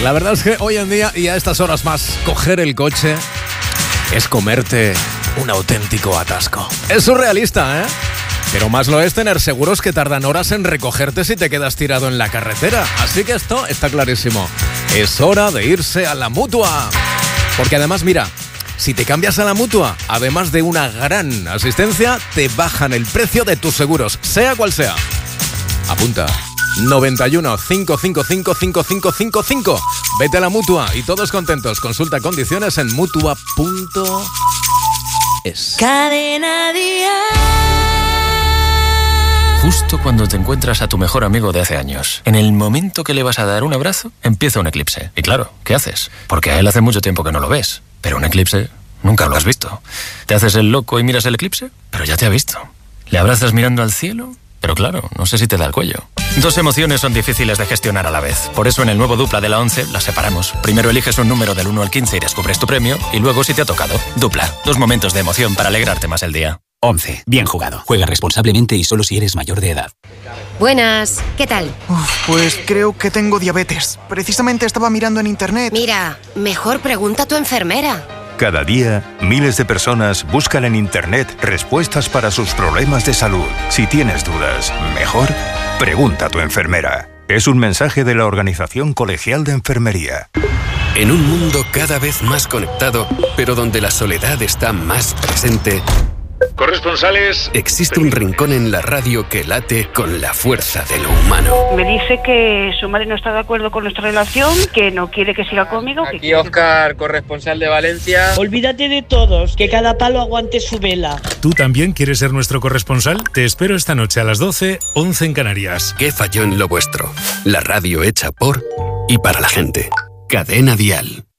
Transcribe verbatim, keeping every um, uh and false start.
La verdad es que hoy en día y a estas horas más, coger el coche es comerte un auténtico atasco. Es surrealista, ¿eh? Pero más lo es tener seguros que tardan horas en recogerte si te quedas tirado en la carretera. Así que esto está clarísimo. Es hora de irse a la Mutua. Porque además, mira, si te cambias a la Mutua, además de una gran asistencia, te bajan el precio de tus seguros, sea cual sea. Apunta. noventa y uno, cinco cinco cinco, cinco cinco cinco cinco. Vete a la Mutua y todos contentos. Consulta condiciones en mutua punto es. Cadena Dial. Justo cuando te encuentras a tu mejor amigo de hace años, en el momento que le vas a dar un abrazo, empieza un eclipse. Y claro, ¿qué haces? Porque a él hace mucho tiempo que no lo ves. Pero un eclipse nunca lo has visto. ¿Te haces el loco y miras el eclipse? Pero ya te ha visto. ¿Le abrazas mirando al cielo? Pero claro, no sé si te da el cuello. Dos emociones son difíciles de gestionar a la vez. Por eso en el nuevo Dupla de la once las separamos. Primero eliges un número del uno al quince y descubres tu premio. Y luego si te ha tocado. Dupla. Dos momentos de emoción para alegrarte más el día. once. Bien jugado. Juega responsablemente y solo si eres mayor de edad. Buenas, ¿qué tal? Uf, pues creo que tengo diabetes. Precisamente estaba mirando en internet. Mira, mejor pregunta a tu enfermera. Cada día, miles de personas buscan en internet respuestas para sus problemas de salud. Si tienes dudas, mejor pregunta a tu enfermera. Es un mensaje de la Organización Colegial de Enfermería. En un mundo cada vez más conectado, pero donde la soledad está más presente, corresponsales, existe un rincón en la radio que late con la fuerza de lo humano. Me dice que su madre no está de acuerdo con nuestra relación, que no quiere que siga conmigo. Aquí que Óscar, que... corresponsal de Valencia. Olvídate de todos, que cada palo aguante su vela. ¿Tú también quieres ser nuestro corresponsal? Te espero esta noche a las doce, once en Canarias. ¿Qué falló en lo vuestro? La radio hecha por y para la gente. Cadena Dial.